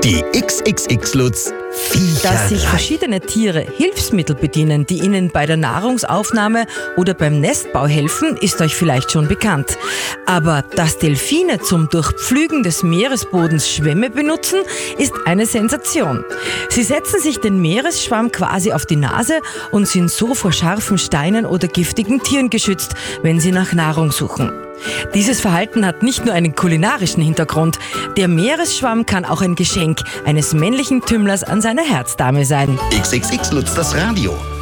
Die XXX-Lutz Viecherei. Dass sich verschiedene Tiere Hilfsmittel bedienen, die ihnen bei der Nahrungsaufnahme oder beim Nestbau helfen, ist euch vielleicht schon bekannt. Aber dass Delfine zum Durchpflügen des Meeresbodens Schwämme benutzen, ist eine Sensation. Sie setzen sich den Meeresschwamm quasi auf die Nase und sind so vor scharfen Steinen oder giftigen Tieren geschützt, wenn sie nach Nahrung suchen. Dieses Verhalten hat nicht nur einen kulinarischen Hintergrund. Der Meeresschwamm kann auch ein Geschenk eines männlichen Tümmlers an seine Herzdame sein. XXX Lutz das Radio.